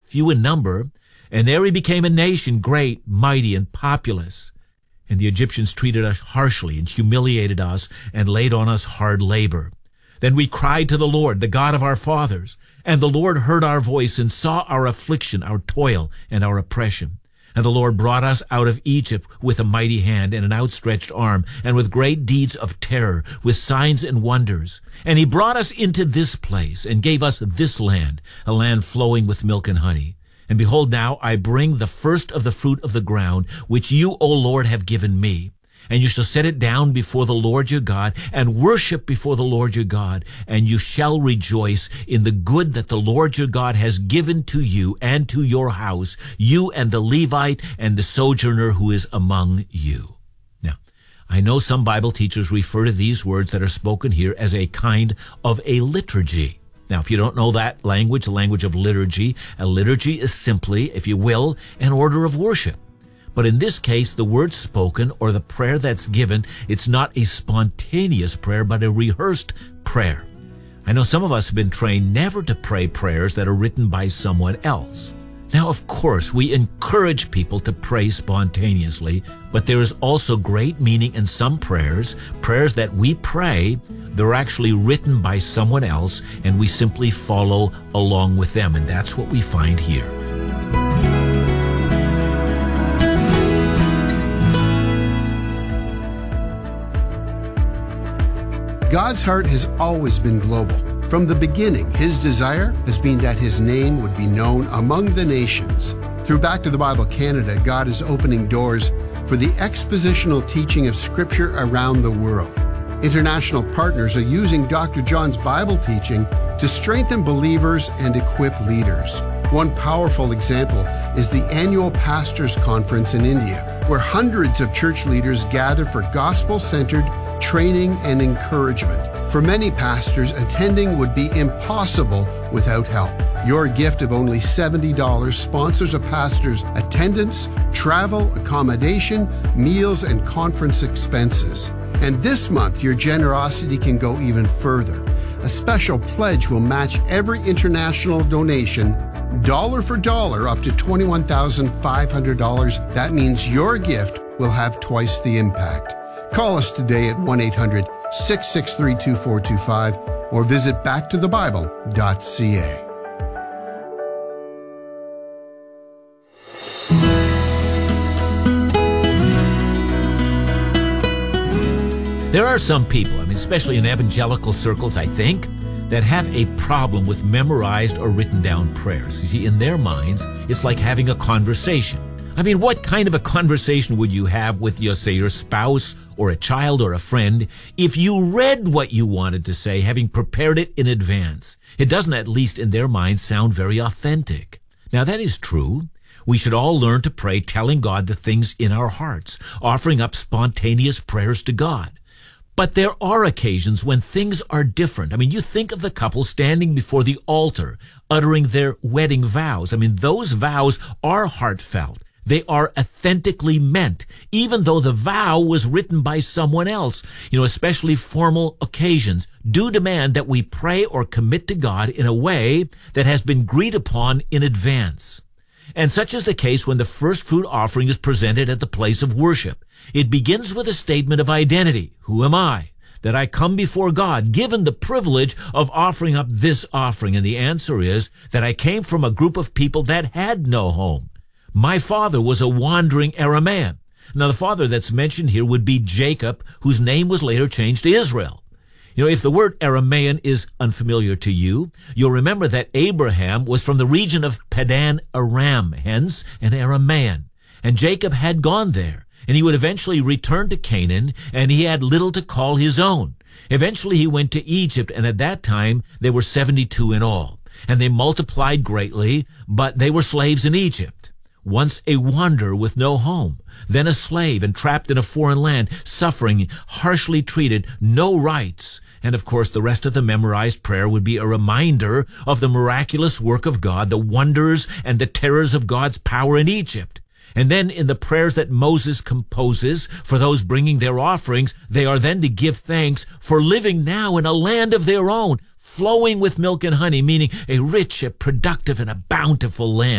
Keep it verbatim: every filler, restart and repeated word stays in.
few in number, and there we became a nation great, mighty, and populous. And the Egyptians treated us harshly and humiliated us and laid on us hard labor. Then we cried to the Lord, the God of our fathers, and the Lord heard our voice and saw our affliction, our toil, and our oppression. And the Lord brought us out of Egypt with a mighty hand and an outstretched arm, and with great deeds of terror, with signs and wonders. And he brought us into this place, and gave us this land, a land flowing with milk and honey. And behold, now I bring the first of the fruit of the ground, which you, O Lord, have given me. And you shall set it down before the Lord your God, and worship before the Lord your God, and you shall rejoice in the good that the Lord your God has given to you and to your house, you and the Levite and the sojourner who is among you. Now, I know some Bible teachers refer to these words that are spoken here as a kind of a liturgy. Now, if you don't know that language, the language of liturgy, a liturgy is simply, if you will, an order of worship. But in this case, the word spoken or the prayer that's given, it's not a spontaneous prayer, but a rehearsed prayer. I know some of us have been trained never to pray prayers that are written by someone else. Now, of course, we encourage people to pray spontaneously, but there is also great meaning in some prayers, prayers that we pray, they're actually written by someone else, and we simply follow along with them, and that's what we find here. God's heart has always been global. From the beginning, his desire has been that his name would be known among the nations. Through Back to the Bible Canada, God is opening doors for the expositional teaching of Scripture around the world. International partners are using Doctor John's Bible teaching to strengthen believers and equip leaders. One powerful example is the annual Pastors Conference in India, where hundreds of church leaders gather for gospel-centered training and encouragement. For many pastors, attending would be impossible without help. Your gift of only seventy dollars sponsors a pastor's attendance, travel, accommodation, meals, and conference expenses. And this month, your generosity can go even further. A special pledge will match every international donation, dollar for dollar, up to twenty-one thousand five hundred dollars. That means your gift will have twice the impact. Call us today at one eight hundred six six three two four two five or visit back to the bible dot c a. There are some people, I mean, especially in evangelical circles, I think, that have a problem with memorized or written down prayers. You see, in their minds, it's like having a conversation. I mean, what kind of a conversation would you have with, your, say, your spouse or a child or a friend if you read what you wanted to say, having prepared it in advance? It doesn't, at least in their minds, sound very authentic. Now, that is true. We should all learn to pray telling God the things in our hearts, offering up spontaneous prayers to God. But there are occasions when things are different. I mean, you think of the couple standing before the altar, uttering their wedding vows. I mean, those vows are heartfelt. They are authentically meant, even though the vow was written by someone else. You know, especially formal occasions do demand that we pray or commit to God in a way that has been agreed upon in advance. And such is the case when the first fruit offering is presented at the place of worship. It begins with a statement of identity. Who am I? That I come before God, given the privilege of offering up this offering. And the answer is that I came from a group of people that had no home. My father was a wandering Aramaean. Now, the father that's mentioned here would be Jacob, whose name was later changed to Israel. You know, if the word Aramaean is unfamiliar to you, you'll remember that Abraham was from the region of Padan Aram, hence an Aramaean. And Jacob had gone there, and he would eventually return to Canaan, and he had little to call his own. Eventually he went to Egypt, and at that time there were seventy-two in all. And they multiplied greatly, but they were slaves in Egypt. Once a wanderer with no home, then a slave and trapped in a foreign land, suffering, harshly treated, no rights. And of course, the rest of the memorized prayer would be a reminder of the miraculous work of God, the wonders and the terrors of God's power in Egypt. And then in the prayers that Moses composes for those bringing their offerings, they are then to give thanks for living now in a land of their own, flowing with milk and honey, meaning a rich, a productive, and a bountiful land.